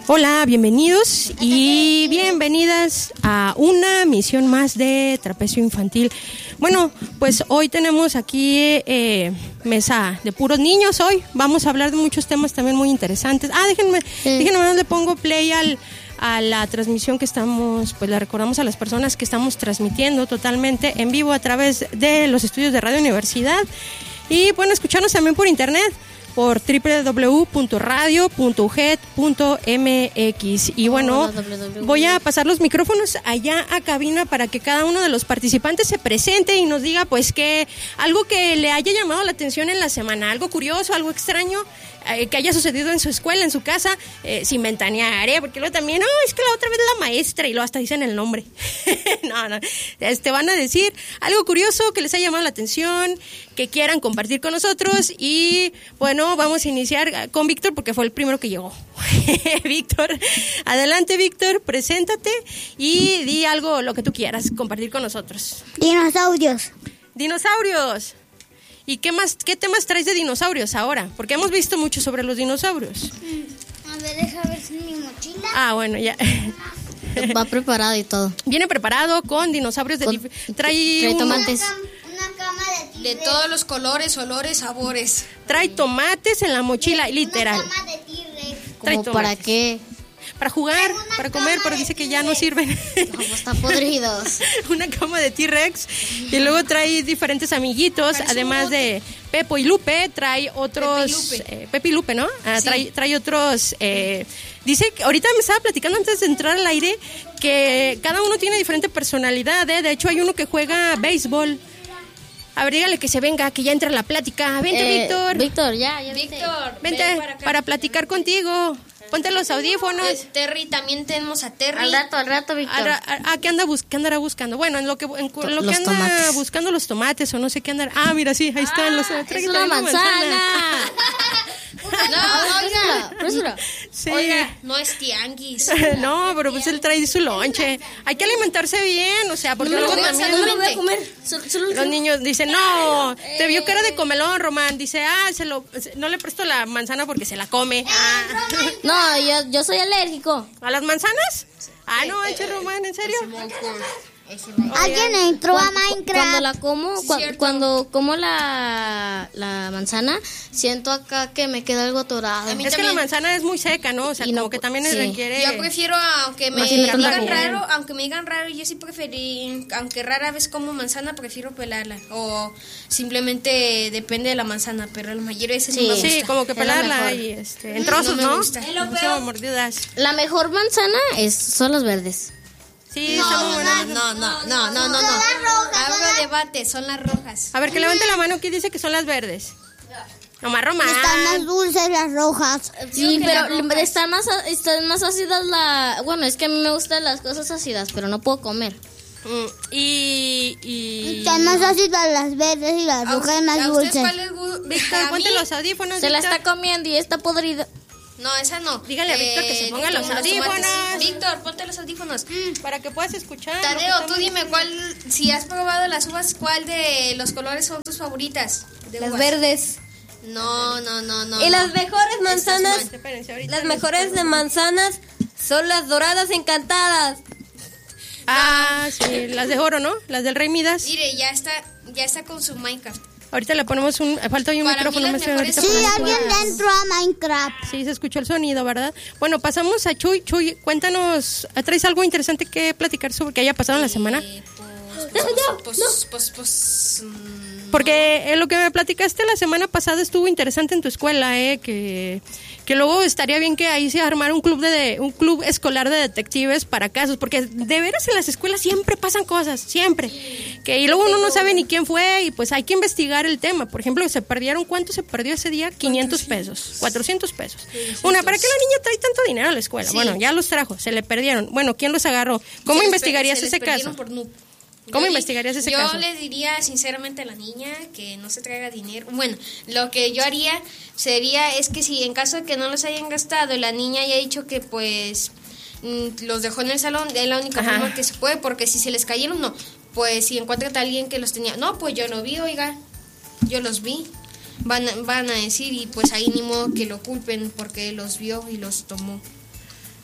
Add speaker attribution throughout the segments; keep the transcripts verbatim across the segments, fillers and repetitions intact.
Speaker 1: Hola, bienvenidos y bienvenidas a una misión más de Trapecio Infantil. Bueno, pues hoy tenemos aquí eh, mesa de puros niños. Hoy vamos a hablar de muchos temas también muy interesantes. Ah, déjenme, sí. déjenme le pongo play al, a la transmisión que estamos, pues le recordamos a las personas que estamos transmitiendo totalmente en vivo a través de los estudios de Radio Universidad. Y bueno, escucharnos también por internet, por doble u doble u doble u punto radio punto u g e d punto m x. Y bueno, voy a pasar los micrófonos allá a cabina para que cada uno de los participantes se presente y nos diga pues que algo que le haya llamado la atención en la semana, algo curioso, algo extraño eh, que haya sucedido en su escuela, en su casa, eh, sin ventanear, ¿eh? Porque luego también, no, oh, es que la otra vez la maestra, y luego hasta dicen el nombre. no, no, este, van a decir algo curioso que les haya llamado la atención, que quieran compartir con nosotros. Y bueno, vamos a iniciar con Víctor porque fue el primero que llegó. Víctor, adelante Víctor, preséntate y di algo, lo que tú quieras compartir con nosotros.
Speaker 2: Dinosaurios.
Speaker 1: Dinosaurios. ¿Y qué más, qué temas traes de dinosaurios ahora? Porque hemos visto mucho sobre los dinosaurios.
Speaker 2: A ver, deja ver si mi mochila.
Speaker 1: Ah, bueno, ya.
Speaker 3: Va preparado y todo.
Speaker 1: Viene preparado con dinosaurios de...
Speaker 3: Con,
Speaker 1: dif- trae
Speaker 3: trae
Speaker 1: un,
Speaker 3: tomates.
Speaker 2: Una cama de
Speaker 4: De todos los colores, olores, sabores.
Speaker 1: Trae tomates en la mochila, literal.
Speaker 2: Una cama de T-Rex.
Speaker 1: Trae
Speaker 3: ¿Como para
Speaker 1: tomates.
Speaker 3: qué?
Speaker 1: Para jugar, para comer, pero dice que ya no sirven.
Speaker 3: Como están podridos.
Speaker 1: Una cama de T-Rex. Y luego trae diferentes amiguitos,
Speaker 4: Parece
Speaker 1: además
Speaker 4: un
Speaker 1: de Pepo y Lupe, trae otros...
Speaker 4: Pepe y Lupe.
Speaker 1: Eh, Pepe y Lupe, ¿no? Ah,
Speaker 4: Sí.
Speaker 1: trae, trae otros... Eh, dice que ahorita me estaba platicando antes de entrar al aire que cada uno tiene diferente personalidad, ¿eh? De hecho, hay uno que juega béisbol. A ver, dígale que se venga, que ya entra la plática. Vente,
Speaker 3: Eh,
Speaker 1: Víctor.
Speaker 3: Víctor, ya, ya. vente.
Speaker 4: Víctor,
Speaker 1: Vente
Speaker 4: ven para acá.
Speaker 1: para platicar contigo. Ponte los audífonos.
Speaker 4: Es Terry, también tenemos a Terry.
Speaker 3: Al rato, al rato, Víctor.
Speaker 1: Ahora, ah, ¿qué anda bus- qué andará buscando? Bueno, en lo que en cu- lo que
Speaker 3: Los
Speaker 1: anda
Speaker 3: tomates.
Speaker 1: buscando los tomates o no sé qué andar. Ah, mira, sí, ahí están los.
Speaker 3: Es
Speaker 1: tráigate
Speaker 3: una manzana.
Speaker 4: No, oiga.
Speaker 3: Présula.
Speaker 1: Sí.
Speaker 4: Oiga, no es tianguis.
Speaker 1: No, pero pues él trae su lonche. Hay que alimentarse bien, o sea, porque
Speaker 4: No me
Speaker 1: luego
Speaker 4: lo
Speaker 1: también
Speaker 4: comas, no me lo voy a comer.
Speaker 3: Solo- solo-
Speaker 1: los niños dicen, no, te vio cara de comelón, Román. Dice, ah, se lo, se- no le presto la manzana porque se la come. Ah.
Speaker 3: No, yo, yo soy alérgico.
Speaker 1: ¿A las manzanas? Ah, no, eche Román, ¿en serio?
Speaker 2: ¿Alguien entró a
Speaker 3: Cuando
Speaker 2: Minecraft?
Speaker 3: la como,
Speaker 4: Sí,
Speaker 3: cua-
Speaker 4: cierto.
Speaker 3: cuando como la, la manzana, siento acá que me queda algo atorado.
Speaker 4: A mí
Speaker 1: Es que la
Speaker 4: también.
Speaker 1: manzana es muy seca, ¿no? O sea,
Speaker 3: Y
Speaker 1: como
Speaker 3: no,
Speaker 1: que también
Speaker 3: sí.
Speaker 1: requiere...
Speaker 4: Yo prefiero, aunque me
Speaker 3: No tiene tanta
Speaker 4: digan
Speaker 3: comida.
Speaker 4: raro, aunque me digan raro, yo sí preferí, aunque rara vez como manzana, prefiero pelarla. O simplemente depende de la manzana, pero la mayoría de veces
Speaker 3: Sí.
Speaker 4: no me gusta.
Speaker 1: Sí, como que
Speaker 3: Es la
Speaker 1: pelarla
Speaker 3: mejor.
Speaker 1: y este, en trozos,
Speaker 4: no me
Speaker 1: ¿no?
Speaker 4: gusta.
Speaker 1: No
Speaker 4: Es lo
Speaker 1: sean
Speaker 4: peor.
Speaker 1: mordidas.
Speaker 3: La mejor manzana es, son las verdes.
Speaker 1: Sí, está muy
Speaker 4: No,
Speaker 1: buena.
Speaker 4: no, no, no, no, no, no.
Speaker 2: Son las rojas, son
Speaker 4: Abro debate, son las rojas.
Speaker 1: A ver, que levante la mano, ¿quién dice que son las verdes? Nomás Román.
Speaker 2: Están más dulces las rojas.
Speaker 3: Sí,
Speaker 4: que
Speaker 3: pero
Speaker 4: las rojas.
Speaker 3: están más, están más ácidas la... Bueno, es que a mí me gustan las cosas ácidas, pero no puedo comer.
Speaker 1: Mm, Y... y...
Speaker 2: Están más ácidas las verdes y las
Speaker 4: ¿A
Speaker 2: rojas
Speaker 4: us-
Speaker 2: más
Speaker 4: a ustedes
Speaker 2: dulces.
Speaker 4: cuál les gusta?
Speaker 1: Víctor,
Speaker 4: A mí-
Speaker 1: ponte los audífonos,
Speaker 3: Se la
Speaker 1: Víctor.
Speaker 3: está comiendo y está podrida.
Speaker 4: No, esa no.
Speaker 1: Dígale a Víctor que se ponga los
Speaker 4: tomates.
Speaker 1: audífonos.
Speaker 4: Víctor, ponte los audífonos.
Speaker 1: Para que puedas escuchar. lo que
Speaker 4: Tadeo, tú
Speaker 1: estamos
Speaker 4: dime
Speaker 1: diciendo.
Speaker 4: cuál, si has probado las uvas, ¿cuál de los colores son tus favoritas? de
Speaker 5: Las
Speaker 4: uvas?
Speaker 5: verdes.
Speaker 4: No, no, no, no.
Speaker 5: Y las
Speaker 4: no.
Speaker 5: mejores manzanas,
Speaker 4: Estás
Speaker 1: Espérense, ahorita
Speaker 5: las
Speaker 1: les-
Speaker 5: mejores de manzanas son las doradas encantadas.
Speaker 1: Ah, sí, las de oro, ¿no? Las del Rey Midas.
Speaker 4: Mire, ya está, ya está con su Minecraft.
Speaker 1: Ahorita le ponemos un... Falta hoy un
Speaker 4: Para mí
Speaker 1: micrófono.
Speaker 4: las
Speaker 1: me estoy
Speaker 4: mejores
Speaker 1: ahorita
Speaker 2: Sí,
Speaker 4: son
Speaker 1: poniendo.
Speaker 2: alguien entró a Minecraft.
Speaker 1: Sí, se escuchó el sonido, ¿verdad? Bueno, pasamos a Chuy. Chuy, cuéntanos, ¿traes algo interesante que platicar sobre que haya pasado en la semana?
Speaker 4: Eh, pues, pues, pues, pues, pues, mm,
Speaker 1: Porque eh, lo que me platicaste la semana pasada estuvo interesante en tu escuela, ¿eh? Que, que luego estaría bien que ahí se armara un club de, de- un club escolar de detectives para casos, porque de veras en las escuelas siempre pasan cosas, siempre. Que y luego uno no sabe ni quién fue y pues hay que investigar el tema. Por ejemplo, se perdieron, ¿cuánto se perdió ese día? quinientos pesos, cuatrocientos pesos. Una, ¿para qué la niña trae tanto dinero a la escuela?
Speaker 4: Sí.
Speaker 1: Bueno, ya los trajo, se le perdieron. Bueno, ¿quién los agarró? ¿Cómo
Speaker 4: se les
Speaker 1: investigarías
Speaker 4: per- se
Speaker 1: ese
Speaker 4: les perdieron
Speaker 1: caso?
Speaker 4: por noob.
Speaker 1: ¿Cómo
Speaker 4: Yo di-
Speaker 1: investigarías ese
Speaker 4: yo
Speaker 1: caso?
Speaker 4: Yo le diría sinceramente a la niña que no se traiga dinero. Bueno, lo que yo haría sería, es que si en caso de que no los hayan gastado, la niña haya dicho que pues mm, los dejó en el salón, es la única
Speaker 1: Ajá.
Speaker 4: forma que se puede, porque si se les cayeron, no. Pues si encuentran a alguien que los tenía, no, pues yo lo vi, oiga, yo los vi. Van, a- van a decir y pues ahí ni modo que lo culpen porque los vio y los tomó.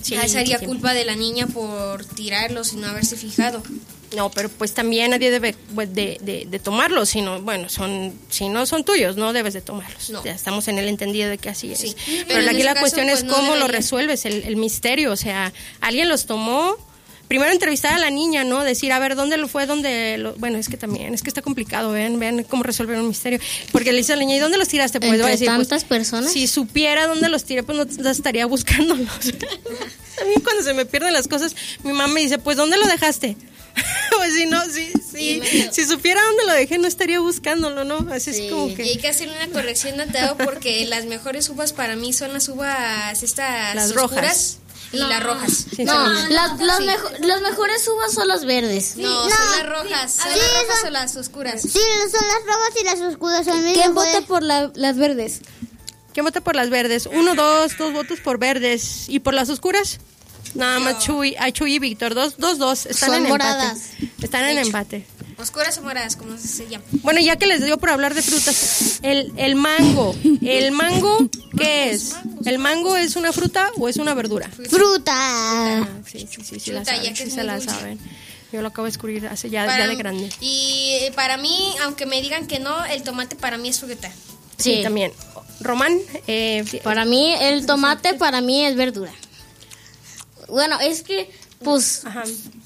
Speaker 1: Sí,
Speaker 4: Ah, sería
Speaker 1: sí.
Speaker 4: culpa de la niña por tirarlos y no haberse fijado.
Speaker 1: No, pero pues también nadie debe pues, de, de, de tomarlos, sino, bueno, son, si no son tuyos, no debes de tomarlos.
Speaker 4: No.
Speaker 1: Ya estamos en el entendido de que así es.
Speaker 4: Sí,
Speaker 1: Pero,
Speaker 4: pero en
Speaker 1: aquí
Speaker 4: ese
Speaker 1: la
Speaker 4: caso,
Speaker 1: cuestión
Speaker 4: pues,
Speaker 1: es
Speaker 4: no
Speaker 1: cómo lo
Speaker 4: debería.
Speaker 1: resuelves, el, el misterio, o sea, alguien los tomó. Primero entrevistar a la niña, ¿no? Decir, a ver, ¿dónde lo fue? ¿Dónde lo...? Bueno, es que también, es que está complicado, vean, vean cómo resolver un misterio. Porque le dice a la niña, ¿y dónde los tiraste? Pues
Speaker 3: ¿Entre
Speaker 1: va a decir, pues,
Speaker 3: tantas personas?
Speaker 1: si supiera dónde los tiré, pues no, no estaría buscándolos. A mí cuando se me pierden las cosas, mi mamá me dice, pues, ¿dónde lo dejaste? Pues si no, si, si, si supiera dónde lo dejé, no estaría buscándolo, ¿no? Así
Speaker 3: Sí.
Speaker 1: es como
Speaker 4: Y
Speaker 1: que...
Speaker 4: hay que hacerle una corrección a Teo porque las mejores uvas para mí son las uvas estas
Speaker 1: Las
Speaker 4: oscuras
Speaker 1: rojas.
Speaker 4: y las rojas.
Speaker 1: Sí,
Speaker 3: No,
Speaker 1: sí.
Speaker 3: las, las, mejo- las mejores uvas son las verdes.
Speaker 4: No,
Speaker 2: No.
Speaker 4: son las rojas. Son
Speaker 2: Sí,
Speaker 4: las rojas
Speaker 2: son-
Speaker 4: o las oscuras.
Speaker 2: Sí, son las rojas y las oscuras. Son mis
Speaker 5: ¿Quién
Speaker 2: mejores.
Speaker 5: vota por la- las verdes?
Speaker 1: ¿Quién vota por las verdes? Uno, dos, dos votos por verdes. ¿Y por las oscuras? Nada más Chuy, ay, Chuy y Víctor, dos, dos, dos. Están
Speaker 3: Son
Speaker 1: en
Speaker 3: moradas.
Speaker 1: empate. Están en empate.
Speaker 4: Oscuras o moradas, como se llama.
Speaker 1: Bueno, ya que les dio por hablar de frutas, el, el mango. ¿El mango qué es? ¿El mango es una fruta o es una verdura?
Speaker 2: Fruta.
Speaker 1: Ah, sí, sí, sí, sí, la
Speaker 4: Fruta, ya
Speaker 1: saben,
Speaker 4: que
Speaker 1: sí
Speaker 4: es
Speaker 1: se
Speaker 4: muy
Speaker 1: la
Speaker 4: dulce.
Speaker 1: saben. Yo lo acabo de descubrir hace ya,
Speaker 4: Para-
Speaker 1: ya de grande.
Speaker 4: Y eh, para mí, aunque me digan que no, el tomate para mí es fruta.
Speaker 1: Sí,
Speaker 3: Sí.
Speaker 1: también. Román, eh,
Speaker 3: Para mí, el tomate para mí es verdura. Bueno, es que, pues,
Speaker 1: ajá.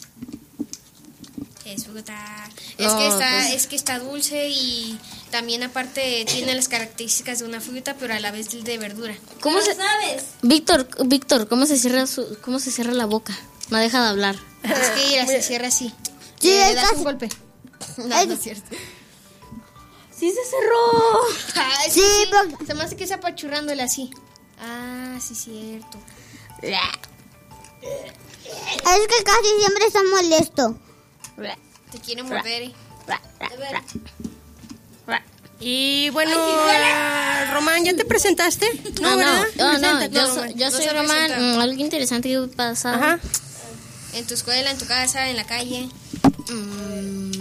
Speaker 4: Es fruta. Es
Speaker 3: No,
Speaker 4: que está,
Speaker 3: pues-
Speaker 4: es que está dulce y también aparte tiene las características de una fruta, pero a la vez de verdura.
Speaker 3: ¿cómo se sabes? Víctor, Víctor, ¿cómo se cierra su, cómo se cierra la boca? No deja de hablar.
Speaker 4: Es que mira, se cierra así.
Speaker 2: Sí,
Speaker 4: Le
Speaker 2: es
Speaker 4: das
Speaker 2: casi-
Speaker 4: un golpe. No,
Speaker 2: Es-
Speaker 4: no es cierto.
Speaker 3: Sí se cerró.
Speaker 4: Ah, es
Speaker 2: Sí,
Speaker 4: que sí,
Speaker 2: porque-
Speaker 4: se me hace que es apachurrándole así. Ah, sí, cierto.
Speaker 2: Es que casi siempre está molesto.
Speaker 4: Te quiere morder. eh.
Speaker 1: Y bueno, ah, Román, ¿ya te presentaste?
Speaker 3: No, no,
Speaker 1: ¿verdad?
Speaker 3: no, no,
Speaker 1: Preséntate,
Speaker 3: yo,
Speaker 1: Román.
Speaker 3: soy- yo
Speaker 4: No
Speaker 3: soy
Speaker 4: se
Speaker 3: Román.
Speaker 4: presenta.
Speaker 3: Mm, algo interesante que pasa.
Speaker 1: Ajá.
Speaker 4: En tu escuela, en tu casa, en la calle.
Speaker 3: Mm.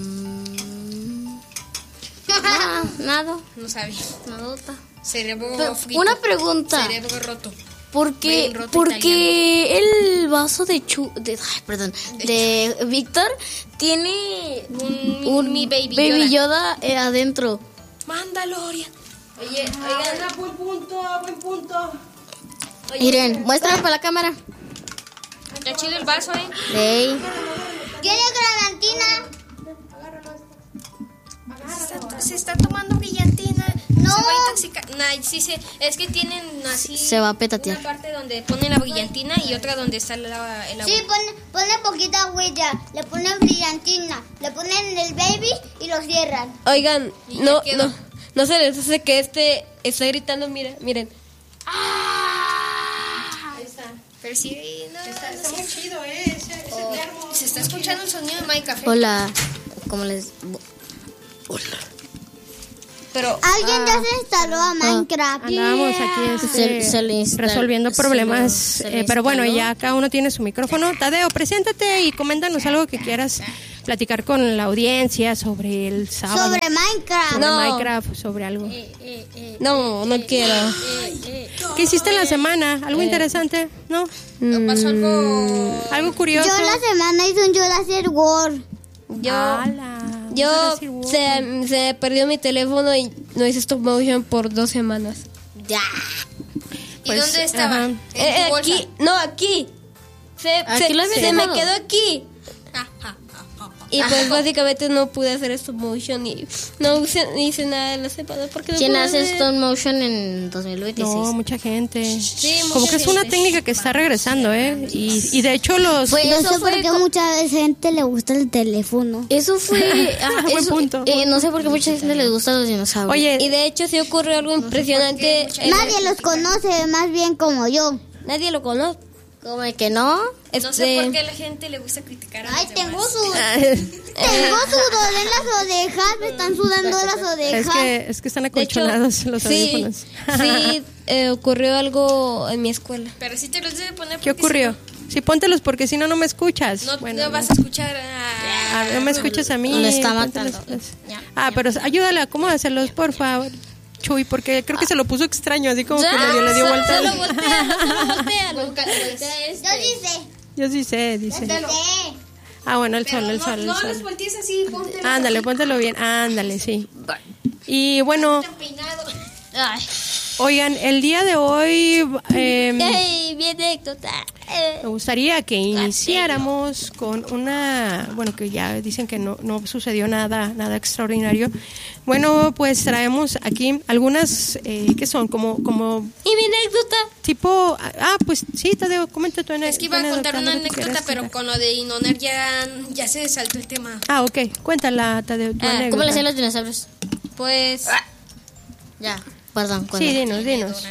Speaker 3: Ah, nada,
Speaker 4: No sabe.
Speaker 3: nadota.
Speaker 4: Cerebro
Speaker 3: Pero,
Speaker 4: frito.
Speaker 3: una pregunta.
Speaker 4: Cerebro roto.
Speaker 3: ¿Por qué,
Speaker 4: Brain roto
Speaker 3: por
Speaker 4: italiano.
Speaker 3: qué el vaso de chu, de, ay, perdón, de Víctor tiene
Speaker 4: Un,
Speaker 3: un
Speaker 4: mi baby,
Speaker 3: Yoda,
Speaker 4: Yoda.
Speaker 3: eh, adentro?
Speaker 4: Mandalorian.
Speaker 1: Oye, oigan, buen punto, buen punto.
Speaker 3: Miren, muéstralo para la cámara.
Speaker 4: Está chido el vaso, eh.
Speaker 3: Ey.
Speaker 2: ¿Quiere granatina?
Speaker 4: Se está, se está tomando brillantina.
Speaker 2: No.
Speaker 4: Se va a intoxicar. Nah, sí, sí, es que tienen así.
Speaker 3: Se va a petatear.
Speaker 4: Una parte donde ponen la brillantina y otra donde está el agua. El agua.
Speaker 2: Sí, pone, pone poquita agüita, le ponen brillantina, le ponen el baby y lo cierran.
Speaker 5: Oigan,
Speaker 4: Y ya
Speaker 5: no,
Speaker 4: quedó.
Speaker 5: no, no se les hace que este está gritando, miren, miren.
Speaker 1: Ahí está.
Speaker 4: Pero sí, no,
Speaker 1: Está,
Speaker 4: no
Speaker 1: está
Speaker 4: sé.
Speaker 1: muy chido, ¿eh? Ese, ese termo.
Speaker 4: Se está escuchando el sonido de Minecraft.
Speaker 3: Hola. ¿Cómo les...?
Speaker 5: Pero
Speaker 2: Alguien ya se instaló a Minecraft.
Speaker 1: Andábamos aquí este,
Speaker 3: Se- se le instala-
Speaker 1: resolviendo
Speaker 3: se
Speaker 1: problemas,
Speaker 3: lo- se le
Speaker 1: eh, pero bueno,
Speaker 3: instaló.
Speaker 1: ya cada uno tiene su micrófono. Tadeo, preséntate y coméntanos algo que quieras platicar con la audiencia sobre el sábado.
Speaker 2: Sobre Minecraft.
Speaker 1: sobre
Speaker 5: No.
Speaker 1: Minecraft, sobre algo.
Speaker 5: no, no quiero.
Speaker 1: ¿Qué hiciste en la semana? ¿Algo interesante? ¿No?
Speaker 4: ¿No pasó algo?
Speaker 1: ¿Algo curioso?
Speaker 2: Yo la semana hice un Jurassic World.
Speaker 5: Yo,
Speaker 1: Ala,
Speaker 5: yo
Speaker 1: Jurassic World.
Speaker 5: se, se perdió mi teléfono y no hice stop motion por dos semanas.
Speaker 3: Ya.
Speaker 4: ¿Y
Speaker 1: Pues,
Speaker 4: dónde estaba?
Speaker 1: ajá.
Speaker 4: En
Speaker 5: Eh,
Speaker 4: tu
Speaker 5: aquí,
Speaker 4: bolsa.
Speaker 5: no, aquí. Se,
Speaker 3: Aquí
Speaker 5: se,
Speaker 3: lo había
Speaker 5: se me
Speaker 3: dejado.
Speaker 5: quedó aquí.
Speaker 4: Ah, ah, ah, ah, ah.
Speaker 5: Y pues básicamente no pude hacer stop motion y no hice, ni hice nada en la semana porque no
Speaker 3: ¿Quién
Speaker 5: pude
Speaker 3: hace
Speaker 5: hacer.
Speaker 3: stop motion en dos mil veintiséis?
Speaker 1: No, mucha gente.
Speaker 5: Sí,
Speaker 1: Como
Speaker 5: mucha
Speaker 1: que es una
Speaker 5: gente.
Speaker 1: técnica que está regresando, ¿eh? Y, y de hecho los...
Speaker 3: Pues
Speaker 2: No
Speaker 3: eso
Speaker 2: sé por
Speaker 3: fue
Speaker 2: qué
Speaker 3: co-
Speaker 2: mucha gente le gusta el teléfono.
Speaker 3: Eso fue... ah,
Speaker 1: Buen
Speaker 3: eso-
Speaker 1: punto.
Speaker 3: eh, no sé por qué mucha gente le gusta los dinosaurios.
Speaker 1: Oye,
Speaker 5: Y de hecho sí ocurrió algo impresionante. eh,
Speaker 2: Nadie los conoce, más bien como yo.
Speaker 5: nadie lo conoce.
Speaker 3: ¿Cómo de que no?
Speaker 4: No sé
Speaker 5: Este,
Speaker 4: por qué a la gente le gusta criticar a
Speaker 2: Ay,
Speaker 4: los
Speaker 2: tengo
Speaker 4: demás.
Speaker 2: sudor.
Speaker 1: Eh.
Speaker 2: Tengo sudor en las orejas, me están sudando las
Speaker 1: es
Speaker 2: orejas.
Speaker 1: que, es que están
Speaker 5: de hecho,
Speaker 1: acolchonados los
Speaker 5: sí,
Speaker 1: audífonos.
Speaker 5: sí eh, ocurrió algo en mi escuela.
Speaker 4: Pero sí te los debe poner.
Speaker 1: ¿Qué
Speaker 4: porque
Speaker 1: ocurrió? Sí, póntelos porque si no, no me escuchas.
Speaker 4: si No, no,
Speaker 1: Bueno,
Speaker 4: no vas a escuchar a...
Speaker 1: Ah, no me escuchas a mí.
Speaker 3: Lo está
Speaker 1: póntelos,
Speaker 3: matando.
Speaker 1: pues. Ah, pero ayúdale a cómo hacerlos, por favor. Chuy, porque creo que se lo puso extraño, así como que medio le dio
Speaker 5: Solo-
Speaker 1: vuelta.
Speaker 5: Solo voltea, solo voltea.
Speaker 3: Volca- voltea este.
Speaker 2: Yo sí sé.
Speaker 1: Yo sí sé, dice.
Speaker 2: Sé.
Speaker 1: Ah, bueno, el sol,
Speaker 4: Pero
Speaker 1: el
Speaker 4: no,
Speaker 1: sol, el
Speaker 4: no los
Speaker 1: sol.
Speaker 4: voltees así, ponte
Speaker 1: Ándale, póntelo bien, ándale, sí. Y bueno,
Speaker 4: peinado.
Speaker 3: Ay,
Speaker 1: oigan, el día de hoy eh,
Speaker 5: Ey, bien anécdota. Eh,
Speaker 1: me gustaría que iniciáramos con una, bueno, que ya dicen que no, no sucedió nada, nada extraordinario. Bueno, pues traemos aquí algunas, eh, ¿qué son? Como, como
Speaker 5: Y mi anécdota.
Speaker 1: tipo, ah, pues sí, Tadeo, comenta tu ane-
Speaker 4: Es que iba
Speaker 1: tu
Speaker 4: a contar una
Speaker 1: lo que
Speaker 4: anécdota,
Speaker 1: quieras
Speaker 4: pero
Speaker 1: contar.
Speaker 4: con lo de Inoner ya, ya se saltó el tema.
Speaker 1: Ah, ok, cuéntala, Tadeo, tu
Speaker 5: Ah,
Speaker 1: anécdota.
Speaker 3: ¿cómo le hacían los dinosaurios?
Speaker 5: Pues.
Speaker 3: Ya, perdón.
Speaker 1: Sí,
Speaker 3: cuéntame.
Speaker 1: dinos, dinos.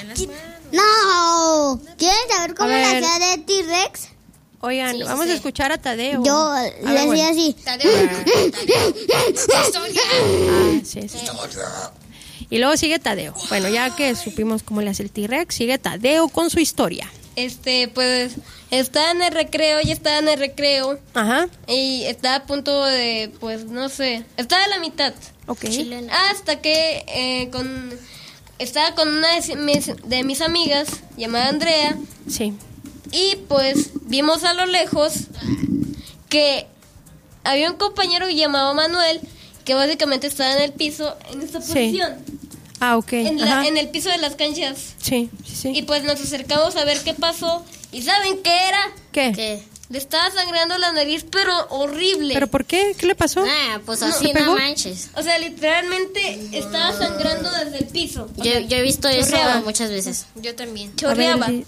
Speaker 2: No. ¿Quieren saber cómo
Speaker 1: A
Speaker 2: la
Speaker 1: ver.
Speaker 2: hacía de T-Rex?
Speaker 1: Oigan,
Speaker 3: Sí, sí,
Speaker 1: vamos
Speaker 3: sí.
Speaker 1: a escuchar a Tadeo.
Speaker 2: Yo
Speaker 1: A
Speaker 2: le
Speaker 1: ver,
Speaker 2: hacía
Speaker 1: bueno.
Speaker 2: así.
Speaker 4: Tadeo, Tadeo, historia.
Speaker 1: Ah, sí, sí. Y luego sigue Tadeo. Bueno, ya que supimos cómo le hace el T-Rex, sigue Tadeo con su historia.
Speaker 5: Este, pues. Estaba en el recreo, ya estaba en el recreo.
Speaker 1: Ajá,
Speaker 5: Y estaba a punto de. Pues no sé. Estaba a la mitad.
Speaker 1: ok.
Speaker 5: Hasta que eh, con. Estaba con una de mis, de mis amigas, llamada Andrea.
Speaker 1: Sí.
Speaker 5: Y pues vimos a lo lejos que había un compañero llamado Manuel que básicamente estaba en el piso en esta
Speaker 1: Sí.
Speaker 5: posición,
Speaker 1: Ah, ok.
Speaker 5: en, la-
Speaker 1: Ajá.
Speaker 5: en el piso de las canchas.
Speaker 1: Sí, sí, sí.
Speaker 5: Y pues nos acercamos a ver qué pasó. ¿Y saben qué era?
Speaker 1: ¿Qué?
Speaker 3: ¿Qué?
Speaker 5: Le estaba sangrando la nariz, pero horrible.
Speaker 1: ¿Pero por qué? ¿Qué le pasó?
Speaker 3: Ah, pues
Speaker 1: ¿Se
Speaker 3: así
Speaker 1: pegó?
Speaker 3: no manches.
Speaker 5: O sea, literalmente estaba sangrando desde el piso. O
Speaker 3: Yo,
Speaker 5: sea,
Speaker 3: yo he visto eso
Speaker 5: chorreaba.
Speaker 3: muchas veces.
Speaker 4: Yo también.
Speaker 1: A ver,
Speaker 5: Chorreaba.
Speaker 1: sí.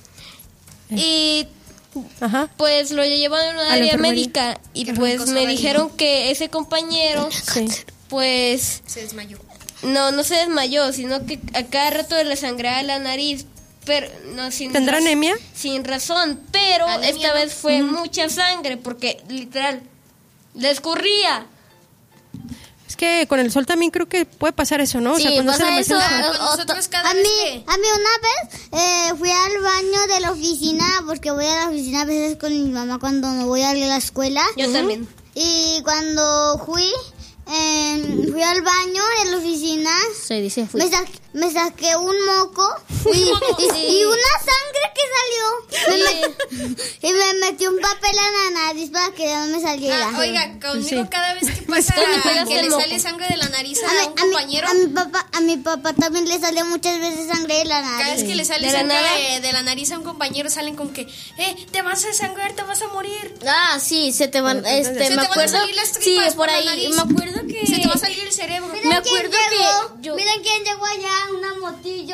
Speaker 5: Y
Speaker 1: Ajá.
Speaker 5: pues lo llevaron a
Speaker 1: la
Speaker 5: una área
Speaker 1: enfermería.
Speaker 5: médica. Y
Speaker 4: Qué
Speaker 5: pues
Speaker 4: cosa
Speaker 5: me
Speaker 4: vale.
Speaker 5: dijeron que ese compañero,
Speaker 1: Sí.
Speaker 5: pues
Speaker 4: Se desmayó.
Speaker 5: no, no se desmayó, sino que a cada rato le sangraba la nariz. Pero no sin
Speaker 1: ¿Tendrá
Speaker 5: raz-
Speaker 1: anemia?
Speaker 5: Sin razón, pero
Speaker 4: Anemia,
Speaker 5: esta
Speaker 4: ¿no?
Speaker 5: vez fue mucha sangre porque literal le escurría.
Speaker 1: Es que con el sol también creo que puede pasar eso, ¿no? O sea,
Speaker 3: Sí,
Speaker 1: cuando
Speaker 3: pasa
Speaker 1: se le
Speaker 3: eso.
Speaker 1: mete-
Speaker 4: Ah,
Speaker 3: Eh,
Speaker 4: con nosotros cada
Speaker 2: A
Speaker 4: vez
Speaker 2: mí,
Speaker 4: que...
Speaker 2: a mí una vez eh, fui al baño de la oficina porque voy a la oficina a veces con mi mamá cuando me voy a la escuela.
Speaker 5: Yo también.
Speaker 2: Y cuando fui, eh, fui al baño de la oficina,
Speaker 3: Se dice fui.
Speaker 2: me, sa- me saqué un moco y, y- y una sangre que salió. Me met- y me metí un papel en la nariz para que ya no me saliera.
Speaker 4: Ah, oiga, conmigo
Speaker 1: Sí.
Speaker 4: cada vez que pasa
Speaker 5: ¿Dónde pegaste
Speaker 4: que
Speaker 5: el
Speaker 4: le
Speaker 5: moco?
Speaker 4: sale sangre de la nariz
Speaker 2: A
Speaker 4: a,
Speaker 2: mi,
Speaker 4: un
Speaker 2: a mi-
Speaker 4: compañero,
Speaker 2: a mi papá, a mi papá también le sale muchas veces sangre de la
Speaker 4: cada
Speaker 2: nariz.
Speaker 4: vez que le sale
Speaker 5: ¿De la
Speaker 4: sangre
Speaker 5: nada?
Speaker 4: de, de la nariz a un compañero salen con que, eh, te vas a desangrar, te vas a morir.
Speaker 3: Ah, sí, se te van, este,
Speaker 4: Se
Speaker 3: me
Speaker 4: te van a
Speaker 3: acuerdo,
Speaker 4: salir las
Speaker 3: sí,
Speaker 4: tripas
Speaker 3: por
Speaker 4: por la
Speaker 3: ahí,
Speaker 4: nariz.
Speaker 3: me acuerdo que,
Speaker 4: Se te va a salir el cerebro.
Speaker 3: me
Speaker 2: ¿Quién
Speaker 3: acuerdo
Speaker 2: llegó?
Speaker 3: que yo,
Speaker 2: Miren quién llegó allá, una motillo.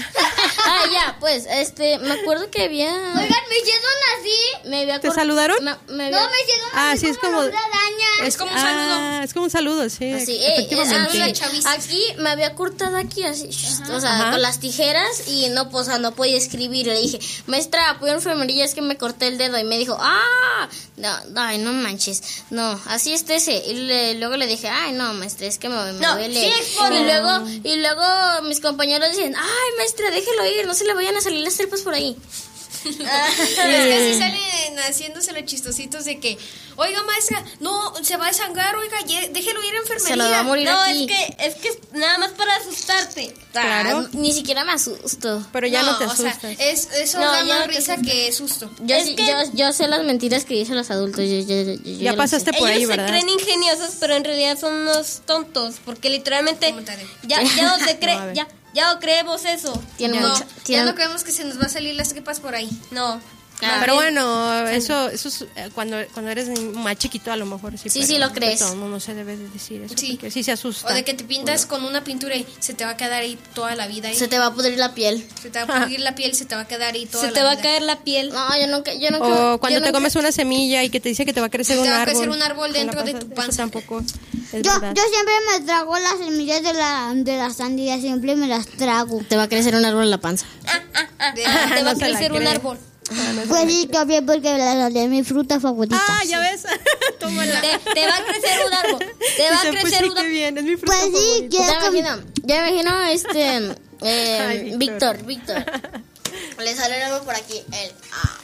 Speaker 3: ah, ya, pues, este, me acuerdo que había,
Speaker 2: Oigan, me hicieron así.
Speaker 3: me había
Speaker 1: ¿Te
Speaker 3: cor-
Speaker 1: saludaron?
Speaker 3: Me, me
Speaker 2: No,
Speaker 3: había-
Speaker 2: me hicieron
Speaker 1: Ah,
Speaker 2: así
Speaker 1: sí, es como-
Speaker 2: una araña.
Speaker 4: Es como un
Speaker 1: ah,
Speaker 4: saludo.
Speaker 1: es como un saludo, sí.
Speaker 3: Así, eh,
Speaker 1: efectivamente.
Speaker 3: eh,
Speaker 4: la
Speaker 3: así,
Speaker 4: chaviza.
Speaker 3: aquí me había cortado aquí así, o sea,
Speaker 1: Ajá.
Speaker 3: con las tijeras y no, pues, o sea, no podía escribir. Le dije, maestra, apoyo enfermería, es que me corté el dedo. Y me dijo, ah, no, ay, no manches, no, así es ese. Y le- luego le dije, ay, no, maestra, es que me, me
Speaker 5: No,
Speaker 3: duele.
Speaker 5: sí expone.
Speaker 3: y luego, y luego mis compañeros dicen, ay, maestra, déjelo ir, no se le vayan a salir las tripas por ahí.
Speaker 4: Es que así salen haciéndose los chistositos de que, oiga maestra, no, se va a desangrar, oiga, ye- déjelo ir a enfermería.
Speaker 3: Se lo va a morir
Speaker 5: No,
Speaker 3: aquí.
Speaker 5: es que es que es nada más para asustarte.
Speaker 1: Claro.
Speaker 3: Ah, ni siquiera me asusto.
Speaker 1: Pero ya no, te
Speaker 4: o sea,
Speaker 1: asustas.
Speaker 4: es, eso
Speaker 5: No,
Speaker 4: da
Speaker 5: ya
Speaker 4: más
Speaker 5: no te
Speaker 4: risa
Speaker 5: asustas.
Speaker 4: que susto.
Speaker 3: Yo,
Speaker 5: Es
Speaker 3: sí-
Speaker 5: que-
Speaker 3: yo, yo sé las mentiras que dicen los adultos. Yo, yo- yo- yo
Speaker 1: Ya
Speaker 3: lo
Speaker 1: pasaste
Speaker 3: sé.
Speaker 1: por ahí,
Speaker 5: Ellos se
Speaker 1: ¿verdad?
Speaker 5: creen ingeniosos, pero en realidad son unos tontos, porque literalmente
Speaker 4: Como Tadeo.
Speaker 5: ya ya no se
Speaker 1: No,
Speaker 5: cree,
Speaker 1: a ver.
Speaker 5: ya ya no creemos eso.
Speaker 3: Tiene
Speaker 4: No,
Speaker 3: mucho.
Speaker 4: ya
Speaker 3: tiene-
Speaker 4: no creemos que se nos va a salir las tripas por ahí.
Speaker 5: No.
Speaker 3: Ah.
Speaker 1: Pero bueno, eso, eso es eh, cuando, cuando eres ni- más chiquito a lo mejor sí.
Speaker 3: Sí,
Speaker 1: pero
Speaker 3: sí lo
Speaker 1: de
Speaker 3: crees.
Speaker 1: todo mundo no se debe de decir eso,
Speaker 4: Sí.
Speaker 1: porque sí se asusta.
Speaker 4: O de que te pintas con una pintura y se te va a quedar ahí toda la vida. Ahí.
Speaker 3: Se te va a pudrir la piel.
Speaker 4: Se te va a pudrir la piel, se te va a quedar ahí toda
Speaker 5: Se
Speaker 4: la
Speaker 5: te va a
Speaker 4: vida.
Speaker 5: caer la piel.
Speaker 3: No, yo nunca. Yo nunca
Speaker 1: O cuando
Speaker 3: yo
Speaker 1: te
Speaker 3: nunca-
Speaker 1: comes una semilla y que te dice que te va a crecer
Speaker 4: Te
Speaker 1: un
Speaker 4: va a
Speaker 1: árbol.
Speaker 4: crecer un árbol
Speaker 1: con la
Speaker 4: dentro de tu
Speaker 1: Eso
Speaker 4: panza.
Speaker 1: tampoco es
Speaker 2: Yo,
Speaker 1: verdad.
Speaker 2: yo siempre me trago las semillas de la, de la sandía, siempre me las trago.
Speaker 3: Te va a crecer un árbol en la panza.
Speaker 4: De-
Speaker 5: Te va a
Speaker 1: No se la
Speaker 5: crecer un
Speaker 1: cree.
Speaker 5: árbol.
Speaker 1: Ah, no sé.
Speaker 2: Pues sí, también porque la sandía es mi fruta favorita.
Speaker 1: Ah, ya ves. Tómala.
Speaker 5: Te, te va a crecer un árbol. Te va a
Speaker 1: Dice, pues
Speaker 5: crecer
Speaker 1: sí,
Speaker 5: un
Speaker 1: qué
Speaker 5: árbol.
Speaker 1: bien, es mi fruta
Speaker 2: Pues sí,
Speaker 1: favorita.
Speaker 2: quiero
Speaker 3: Ya me
Speaker 2: comer.
Speaker 3: imagino. Ya me imagino este. Eh,
Speaker 1: Ay, Víctor.
Speaker 3: Víctor, Víctor. Le sale el árbol por aquí. Él. Ah.
Speaker 4: Eh,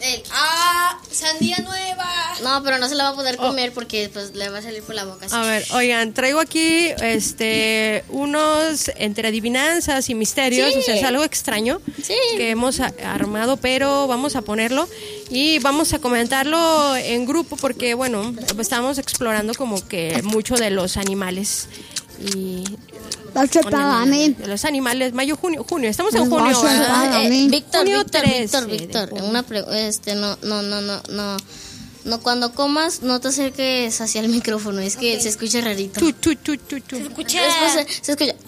Speaker 4: El ah, sandía nueva.
Speaker 3: No, pero no se la va a poder
Speaker 1: Oh.
Speaker 3: comer porque pues le va a salir por la boca. Así.
Speaker 1: A ver, oigan, traigo aquí este unos entre adivinanzas y misterios,
Speaker 3: Sí.
Speaker 1: o sea, es algo extraño
Speaker 3: Sí.
Speaker 1: que hemos a- armado, pero vamos a ponerlo y vamos a comentarlo en grupo porque, bueno, estamos explorando como que mucho de los animales y
Speaker 2: Pase para mí.
Speaker 1: de los animales, mayo, junio, junio, estamos en
Speaker 2: Pues
Speaker 1: junio,
Speaker 2: vas a
Speaker 1: ¿verdad?
Speaker 2: dar.
Speaker 3: Ah, eh,
Speaker 2: mí.
Speaker 3: Víctor,
Speaker 1: Junio
Speaker 3: Víctor,
Speaker 1: trece
Speaker 3: Víctor,
Speaker 1: de
Speaker 3: Víctor,
Speaker 1: junio.
Speaker 3: una pre- este no no no no no no cuando comas no te acerques hacia el micrófono, es que se escucha rarito.
Speaker 1: Chu, chu, chu, chu, chu.
Speaker 5: Escucha.
Speaker 3: Después se, se escucha.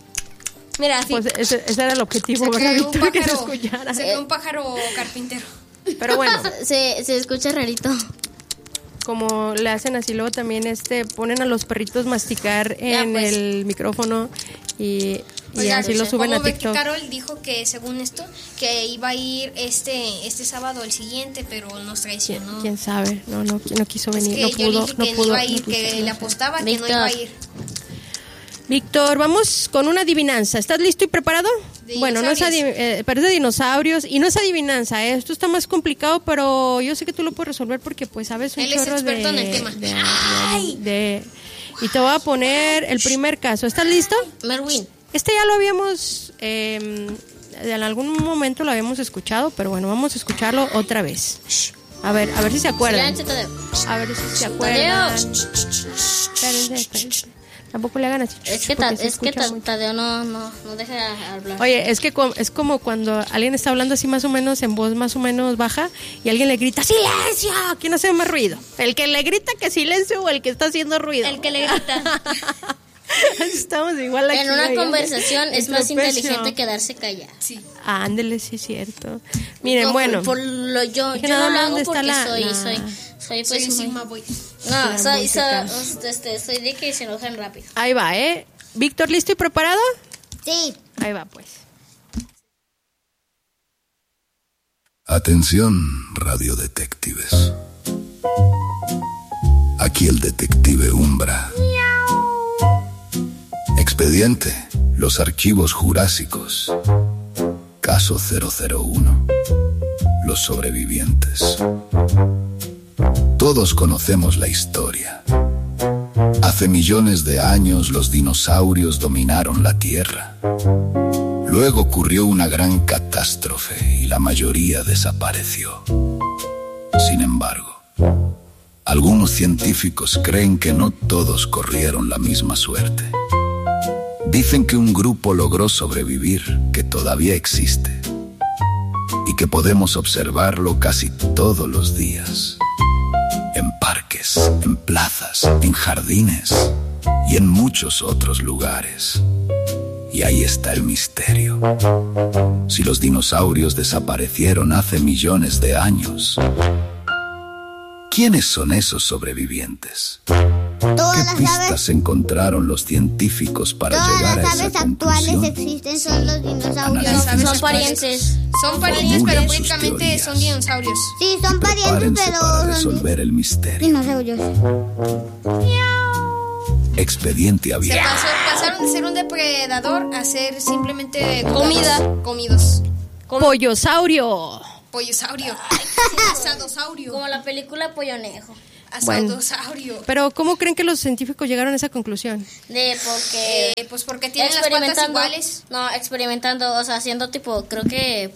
Speaker 5: Mira, así.
Speaker 1: Pues ese, ese era el objetivo, ¿verdad,
Speaker 4: Saqué un
Speaker 1: Víctor? Que se
Speaker 4: pájaro.
Speaker 1: escuchara.
Speaker 4: Saqué un pájaro carpintero.
Speaker 1: Pero bueno,
Speaker 3: Se, se escucha rarito.
Speaker 1: como le hacen así, luego también este ponen a los perritos masticar
Speaker 3: Ya,
Speaker 1: en
Speaker 3: pues.
Speaker 1: el micrófono y, y
Speaker 4: Oigan,
Speaker 1: así lo suben
Speaker 4: ¿cómo
Speaker 1: a
Speaker 4: ve que
Speaker 1: TikTok.
Speaker 4: Carol dijo que según esto que iba a ir este este sábado el siguiente, pero nos traicionó?
Speaker 1: ¿Quién sabe? No, no, no quiso
Speaker 4: Es
Speaker 1: venir,
Speaker 4: que
Speaker 1: no
Speaker 4: yo
Speaker 1: pudo,
Speaker 4: dije
Speaker 1: no
Speaker 4: que no
Speaker 1: pudo.
Speaker 4: iba a ir,
Speaker 1: no quiso,
Speaker 4: que
Speaker 1: no
Speaker 4: le
Speaker 1: sé.
Speaker 4: apostaba que no
Speaker 3: Víctor.
Speaker 4: iba a ir.
Speaker 1: Víctor, vamos con una adivinanza. ¿Estás listo y preparado?
Speaker 4: De
Speaker 1: Bueno, no es
Speaker 4: dinosaurios.
Speaker 1: adiv- eh, pero es de dinosaurios y no es adivinanza. ¿eh? Esto está más complicado, pero yo sé que tú lo puedes resolver porque pues sabes un
Speaker 4: Él es
Speaker 1: chorro de,
Speaker 4: experto en el tema.
Speaker 1: de- de- de- y te voy a poner el primer caso. ¿Estás listo?
Speaker 3: Merwin.
Speaker 1: Este ya lo habíamos, eh, en algún momento lo habíamos escuchado, pero bueno, vamos a escucharlo otra vez. A ver, a ver si se acuerdan.
Speaker 3: Silencio, Tadeo.
Speaker 1: A ver si se
Speaker 3: Tadeo.
Speaker 1: acuerdan. Espérense, espérense. Tampoco le hagan así.
Speaker 3: Es que,
Speaker 1: porque
Speaker 3: ta-
Speaker 1: se
Speaker 3: es que
Speaker 1: escucha
Speaker 3: ta-
Speaker 1: muy-
Speaker 3: Tadeo no, no, no deja hablar.
Speaker 1: Oye, es que co- es como cuando alguien está hablando así más o menos en voz más o menos baja y alguien le grita ¡silencio! ¿Quién hace más ruido? ¿El que le grita que silencio o el que está haciendo ruido?
Speaker 5: El que le grita.
Speaker 1: Estamos igual aquí.
Speaker 3: En una
Speaker 1: oigan.
Speaker 3: conversación es más
Speaker 1: Introspección.
Speaker 3: inteligente quedarse callado.
Speaker 4: Sí.
Speaker 1: Ah, ándele, sí es cierto. Miren,
Speaker 3: No,
Speaker 1: bueno.
Speaker 3: Por lo, yo
Speaker 1: Es que
Speaker 3: yo
Speaker 1: nada
Speaker 3: no lo
Speaker 1: más
Speaker 3: hago
Speaker 1: dónde
Speaker 3: porque
Speaker 1: está la-
Speaker 3: soy,
Speaker 1: la-
Speaker 3: soy, soy, pues,
Speaker 4: Soy un
Speaker 3: muy-
Speaker 4: Sigma Boy.
Speaker 3: No,
Speaker 1: la
Speaker 3: soy, soy,
Speaker 1: música.
Speaker 3: este, soy de que se enojan rápido.
Speaker 1: Ahí va, ¿eh? Víctor, ¿listo y preparado?
Speaker 2: Sí.
Speaker 1: Ahí va, pues.
Speaker 6: Atención, radiodetectives. Aquí el detective Umbra. Expediente: los archivos jurásicos. Caso cero cero uno. Los sobrevivientes. Todos conocemos la historia. Hace millones de años los dinosaurios dominaron la Tierra. Luego ocurrió una gran catástrofe y la mayoría desapareció. Sin embargo, algunos científicos creen que no todos corrieron la misma suerte. Dicen que un grupo logró sobrevivir, que todavía existe, y que podemos observarlo casi todos los días. En parques, en plazas, en jardines y en muchos otros lugares. Y ahí está el misterio. Si los dinosaurios desaparecieron hace millones de años, ¿quiénes son esos sobrevivientes?
Speaker 2: Todas
Speaker 6: ¿Qué
Speaker 2: las
Speaker 6: pistas
Speaker 2: aves,
Speaker 6: encontraron los científicos para
Speaker 2: todas
Speaker 6: llegar
Speaker 2: las
Speaker 6: a esa
Speaker 2: aves actuales
Speaker 6: conclusión?
Speaker 2: existen, son los dinosaurios.
Speaker 6: Analicen
Speaker 3: Son
Speaker 6: sus
Speaker 3: parientes.
Speaker 4: Son parientes, pero
Speaker 6: Formulen sus
Speaker 4: prácticamente
Speaker 6: teorías.
Speaker 4: son dinosaurios.
Speaker 2: Sí, son parientes,
Speaker 6: Prepárense
Speaker 2: pero
Speaker 6: para
Speaker 2: son
Speaker 6: resolver el misterio.
Speaker 2: dinosaurios.
Speaker 6: Expediente
Speaker 4: Se
Speaker 6: abierto.
Speaker 4: pasó, pasaron de ser un depredador a ser simplemente
Speaker 5: Comida.
Speaker 4: Comidos.
Speaker 1: Pollosaurio.
Speaker 4: Pollosaurio. Asadosaurio.
Speaker 3: Como la película Pollonejo.
Speaker 4: Asadosaurio.
Speaker 1: Pero ¿cómo creen que los científicos llegaron a esa conclusión?
Speaker 3: De porque
Speaker 4: Eh, pues porque tienen las patas iguales.
Speaker 3: No, experimentando, o sea, haciendo tipo, creo que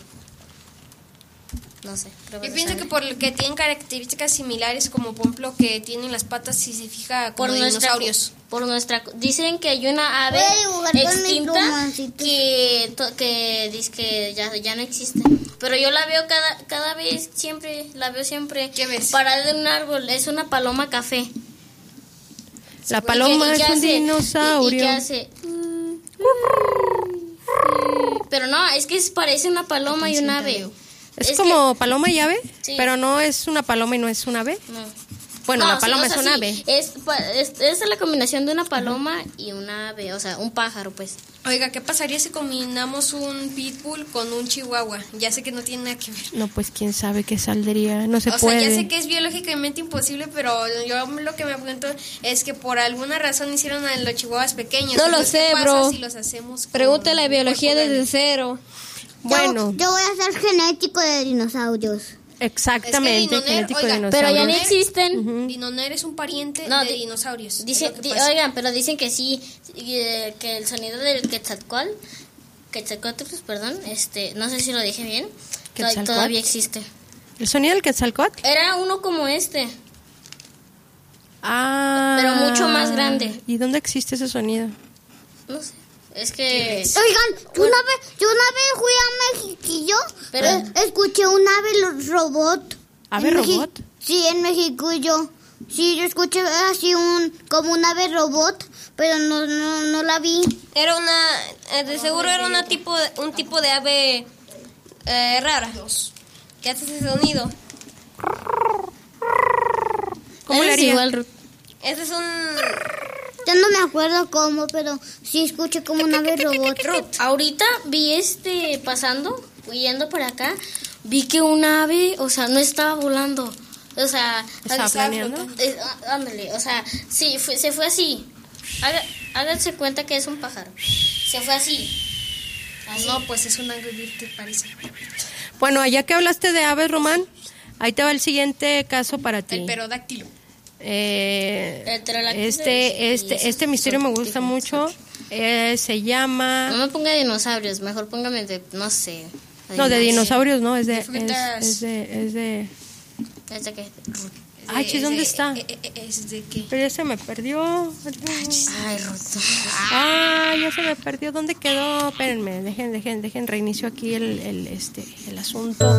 Speaker 3: no sé, creo que
Speaker 4: Yo
Speaker 3: se
Speaker 4: pienso
Speaker 3: sabe.
Speaker 4: que porque tienen características similares, como por ejemplo que tienen las patas, si se fija, como
Speaker 3: por
Speaker 4: de
Speaker 3: nuestra
Speaker 4: dinosaurios.
Speaker 3: por nuestra dicen que hay una ave
Speaker 2: Voy a dibujar con mi
Speaker 3: extinta
Speaker 2: plumoncito.
Speaker 3: que to- que dice que ya, ya no existe, pero yo la veo cada cada vez, siempre la veo siempre
Speaker 4: ¿Qué ves?
Speaker 3: parada en un árbol. Es una paloma café.
Speaker 1: La paloma
Speaker 3: ¿Y qué- y
Speaker 1: es
Speaker 3: qué
Speaker 1: un
Speaker 3: hace? ¿Y-
Speaker 1: dinosaurio.
Speaker 3: ¿Y, qué hace? Pero no, es que es- parece una paloma y un ave.
Speaker 1: Es,
Speaker 3: Es
Speaker 1: como paloma y ave,
Speaker 3: Sí.
Speaker 1: pero no es una paloma y no es un ave.
Speaker 3: No.
Speaker 1: Bueno,
Speaker 3: No,
Speaker 1: la paloma
Speaker 3: sí, o sea,
Speaker 1: es un
Speaker 3: sí,
Speaker 1: ave.
Speaker 3: Es, pa- es, es la combinación de una paloma y un ave, o sea, un pájaro, pues.
Speaker 4: Oiga, ¿qué pasaría si combinamos un pitbull con un chihuahua? Ya sé que no tiene nada que ver.
Speaker 1: No, pues quién sabe qué saldría. No se
Speaker 4: O
Speaker 1: puede.
Speaker 4: sea, ya sé que es biológicamente imposible, pero yo lo que me pregunto es que por alguna razón hicieron a los chihuahuas pequeños.
Speaker 5: No lo
Speaker 4: Entonces,
Speaker 5: sé,
Speaker 4: ¿qué pasa
Speaker 5: bro.
Speaker 4: si los hacemos con
Speaker 5: Pregunta la
Speaker 4: un
Speaker 5: biología
Speaker 4: cuerpo
Speaker 5: desde
Speaker 4: grande?
Speaker 5: cero.
Speaker 1: Bueno,
Speaker 2: Yo, yo voy a ser genético de dinosaurios.
Speaker 1: Exactamente,
Speaker 4: Es que Dinoner,
Speaker 1: genético de
Speaker 4: oigan,
Speaker 1: dinosaurio.
Speaker 3: Pero ya no existen.
Speaker 1: Ujú.
Speaker 4: Dinoner es un pariente
Speaker 3: No,
Speaker 4: de
Speaker 3: di-
Speaker 4: dinosaurios.
Speaker 3: Dice,
Speaker 4: es lo que
Speaker 3: di-
Speaker 4: pasa.
Speaker 3: oigan, pero dicen que sí, eh, que el sonido del Quetzalcóatl, Quetzalcóatl, perdón, este, no sé si lo dije bien, to-
Speaker 1: ¿Quetzalcóatl?
Speaker 3: todavía existe.
Speaker 1: ¿El sonido del Quetzalcóatl?
Speaker 3: Era uno como este.
Speaker 1: Ah.
Speaker 3: Pero mucho más grande.
Speaker 1: ¿Y dónde existe ese sonido?
Speaker 3: No sé, es que...
Speaker 2: Oigan, yo una vez, yo una vez fui a Mexiquillo,
Speaker 3: Pero-
Speaker 2: eh, escuché un ave lo- robot.
Speaker 1: ¿Ave
Speaker 2: En Mexi-
Speaker 1: robot?
Speaker 2: Sí, en México yo. Sí, yo escuché así un, como un ave robot, pero no, no, no la vi.
Speaker 5: Era una, eh, de seguro era una tipo, de- un tipo de ave eh, rara. Que hace ese sonido.
Speaker 1: ¿Cómo le
Speaker 3: Eres
Speaker 1: haría?
Speaker 3: igual, Ruth.
Speaker 5: Ese es un...
Speaker 2: Ya no me acuerdo cómo, pero sí escuché como un ave robot.
Speaker 3: Ahorita vi este pasando, yendo por acá, vi que un ave, o sea, no estaba volando. O sea,
Speaker 1: ¿Estaba
Speaker 3: estaba
Speaker 1: planeando?
Speaker 3: flotando. Eh, á- ándale, o sea, sí, fue- se fue así. Haga- háganse cuenta que es un pájaro. Se fue así. Así.
Speaker 4: No, pues es un Angry Bird, ¿te parece?
Speaker 1: Bueno, ya que hablaste de aves, Román, ahí te va el siguiente caso para ti.
Speaker 4: El perodáctilo.
Speaker 1: Eh,
Speaker 3: El pterodáctilo y
Speaker 1: este, este,
Speaker 3: esos
Speaker 1: este misterio me
Speaker 3: son
Speaker 1: gusta
Speaker 3: diferentes.
Speaker 1: mucho. Eh, se llama...
Speaker 3: No me ponga dinosaurios, mejor póngame de, no sé.
Speaker 1: No, de dinosaurios, no, es de...
Speaker 4: De
Speaker 1: Es,
Speaker 4: frutas.
Speaker 1: es de... Es de
Speaker 3: ¿Este qué?
Speaker 1: Ay, chis, ¿dónde está?
Speaker 4: Eh, eh, eh, ¿Es de qué?
Speaker 1: pero ya se me perdió.
Speaker 3: Ay, Ruth.
Speaker 1: Ah, ya se me perdió. ¿Dónde quedó? Espérenme, dejen, dejen, dejen, reinicio aquí el, el, este, el asunto.